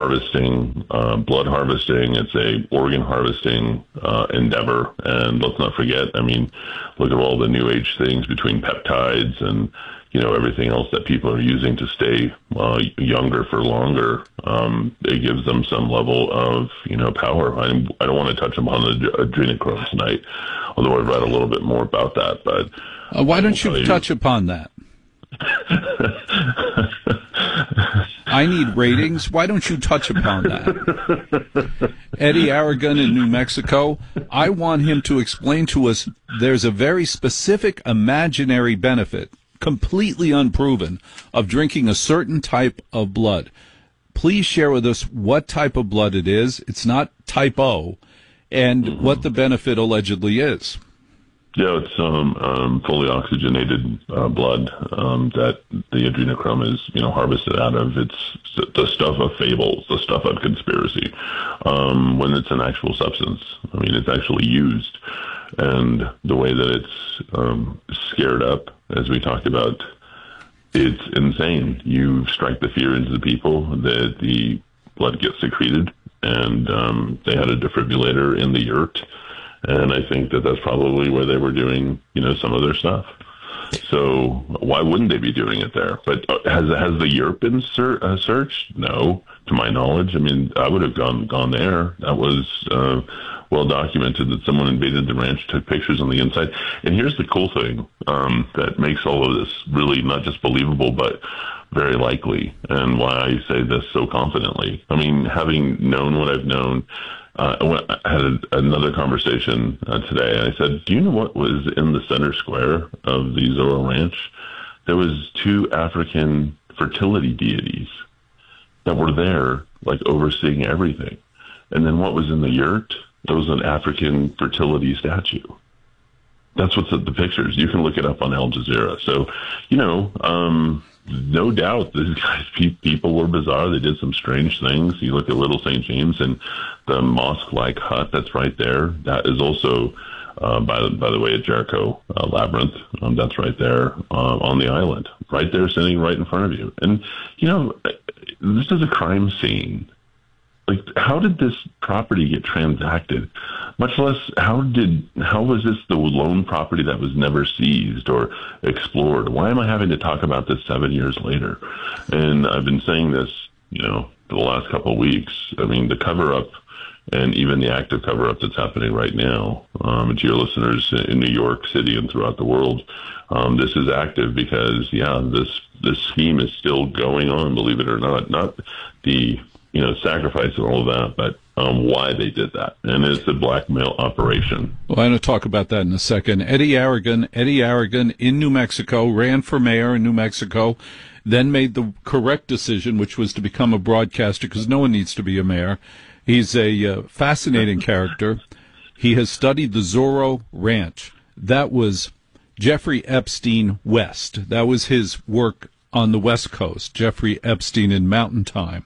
harvesting, blood harvesting. It's a organ harvesting endeavor. And let's not forget, I mean, look at all the new age things between peptides and, everything else that people are using to stay younger for longer. It gives them some level of, power. I don't want to touch upon the adrenochrome tonight, although I've read a little bit more about that. But why don't you touch upon that? I need ratings. Why don't you touch upon that? Eddie Aragon in New Mexico, I want him to explain to us there's a very specific imaginary benefit, completely unproven, of drinking a certain type of blood. Please share with us what type of blood it is. It's not type O, and what the benefit allegedly is. Yeah, it's fully oxygenated blood that the adrenochrome is, harvested out of. It's the stuff of fables, the stuff of conspiracy, when it's an actual substance. I mean, it's actually used. And the way that it's scared up, as we talked about, it's insane. You strike the fear into the people that the blood gets secreted, and they had a defibrillator in the yurt. And I think that that's probably where they were doing, some of their stuff. So why wouldn't they be doing it there? But has the yurt been searched? No, to my knowledge. I mean, I would have gone there. That was well documented that someone invaded the ranch, took pictures on the inside. And here's the cool thing that makes all of this really not just believable, but very likely, and why I say this so confidently. I mean, having known what I've known, I had another conversation today. I said, do you know what was in the center square of the Zorro Ranch? There was 2 African fertility deities that were there, like overseeing everything. And then what was in the yurt? There was an African fertility statue. That's what's at the pictures. You can look it up on Al Jazeera. So, no doubt these guys, people were bizarre. They did some strange things. You look at Little St. James and the mosque-like hut that's right there. That is also, by the way, a Jericho labyrinth. That's right there on the island, right there, sitting right in front of you. And, this is a crime scene. Like, how did this property get transacted? Much less, how was this the lone property that was never seized or explored? Why am I having to talk about this 7 years later? And I've been saying this, for the last couple of weeks. I mean, the cover-up and even the active cover-up that's happening right now, to your listeners in New York City and throughout the world, this is active because, this scheme is still going on, believe it or not. Not the sacrifice and all of that, but why they did that. And it's a blackmail operation. Well, I'm going to talk about that in a second. Eddie Aragon in New Mexico, ran for mayor in New Mexico, then made the correct decision, which was to become a broadcaster, because no one needs to be a mayor. He's a fascinating character. He has studied the Zorro Ranch. That was Jeffrey Epstein West. That was his work on the West Coast, Jeffrey Epstein in Mountain Time.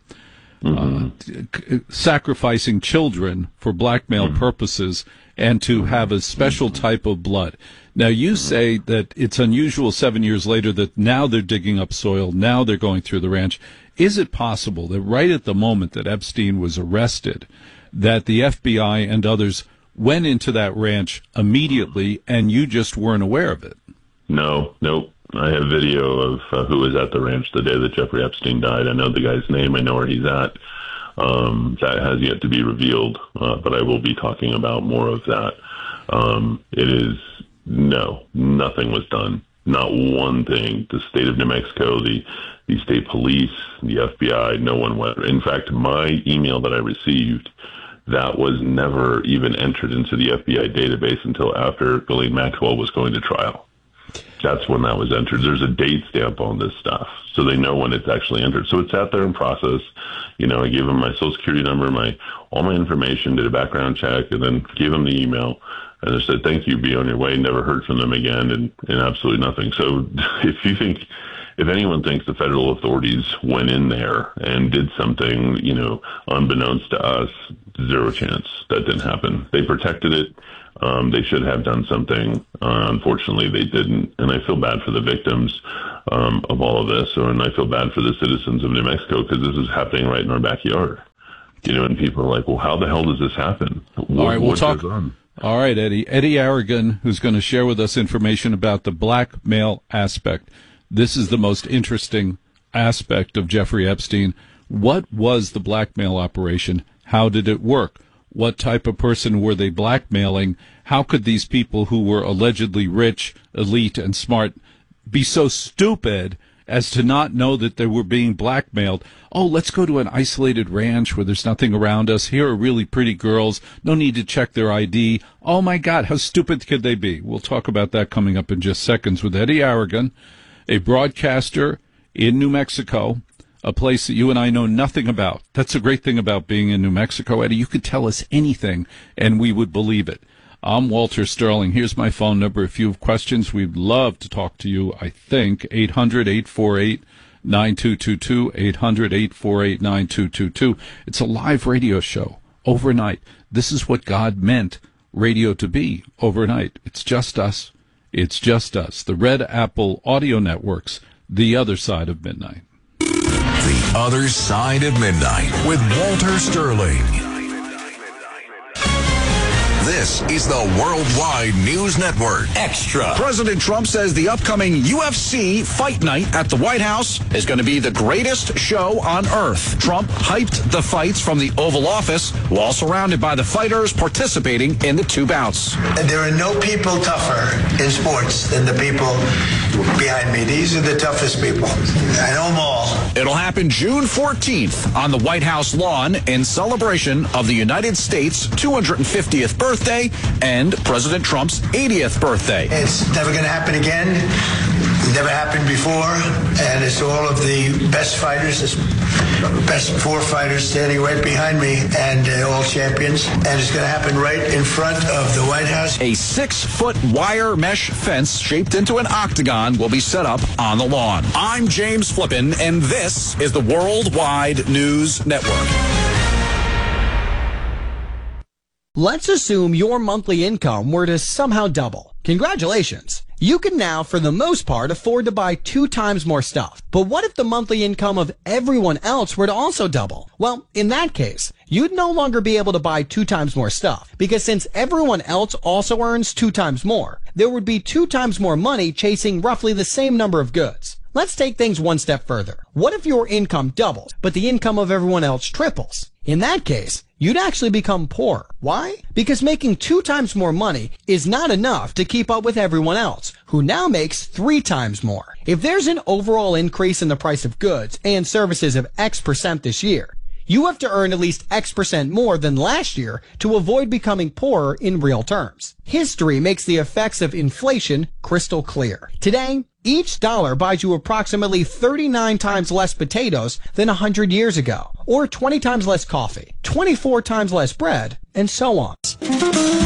Sacrificing children for blackmail purposes and to have a special type of blood. Now, you say that it's unusual 7 years later that now they're digging up soil, now they're going through the ranch. Is it possible that right at the moment that Epstein was arrested, that the FBI and others went into that ranch immediately and you just weren't aware of it? No, nope. I have video of who was at the ranch the day that Jeffrey Epstein died. I know the guy's name. I know where he's at. That has yet to be revealed, but I will be talking about more of that. Nothing was done. Not one thing. The state of New Mexico, the state police, the FBI, no one went. In fact, my email that I received, that was never even entered into the FBI database until after Ghislaine Maxwell was going to trial. That's when that was entered. There's a date stamp on this stuff, so they know when it's actually entered. So it's out there in process. I gave them my social security number, all my information, did a background check, and then gave them the email. And they said, thank you, be on your way. Never heard from them again, and absolutely nothing. So if anyone thinks the federal authorities went in there and did something, unbeknownst to us, zero chance. That didn't happen. They protected it. They should have done something. Unfortunately, they didn't. And I feel bad for the victims of all of this. And I feel bad for the citizens of New Mexico because this is happening right in our backyard. And people are like, well, how the hell does this happen? All right, we'll talk. All right, Eddie. Eddie Aragon, who's going to share with us information about the blackmail aspect. This is the most interesting aspect of Jeffrey Epstein. What was the blackmail operation? How did it work? What type of person were they blackmailing? How could these people who were allegedly rich, elite, and smart be so stupid as to not know that they were being blackmailed? Oh, let's go to an isolated ranch where there's nothing around us. Here are really pretty girls. No need to check their ID. Oh, my God, how stupid could they be? We'll talk about that coming up in just seconds with Eddie Aragon, a broadcaster in New Mexico, a place that you and I know nothing about. That's the great thing about being in New Mexico, Eddie. You could tell us anything, and we would believe it. I'm Walter Sterling. Here's my phone number. If you have questions, we'd love to talk to you, I think. 800-848-9222, 800-848-9222. It's a live radio show overnight. This is what God meant radio to be overnight. It's just us. It's just us. The Red Apple Audio Network's The Other Side of Midnight. The Other Side of Midnight with Walter Sterling. This is the Worldwide News Network Extra. President Trump says the upcoming UFC Fight Night at the White House is going to be the greatest show on earth. Trump hyped the fights from the Oval Office while surrounded by the fighters participating in the two bouts. There are no people tougher in sports than the people behind me. These are the toughest people. I know them all. It'll happen June 14th on the White House lawn in celebration of the United States' 250th birthday and President Trump's 80th birthday. It's never going to happen again. It never happened before. And it's all of the best fighters, best four fighters standing right behind me, and all champions. And it's going to happen right in front of the White House. A 6-foot wire mesh fence shaped into an octagon will be set up on the lawn. I'm James Flippin, and this is the Worldwide News Network. Let's assume your monthly income were to somehow double. Congratulations. You can now, for the most part, afford to buy 2 times more stuff. But what if the monthly income of everyone else were to also double? Well, in that case, you'd no longer be able to buy 2 times more stuff. Because since everyone else also earns 2 times more, there would be 2 times more money chasing roughly the same number of goods. Let's take things one step further. What if your income doubles, but the income of everyone else triples? In that case, you'd actually become poor. Why? Because making 2 times more money is not enough to keep up with everyone else, who now makes 3 times more. If there's an overall increase in the price of goods and services of X% this year, you have to earn at least X% more than last year to avoid becoming poorer in real terms. History makes the effects of inflation crystal clear. Today, each dollar buys you approximately 39 times less potatoes than 100 years ago, or 20 times less coffee, 24 times less bread, and so on.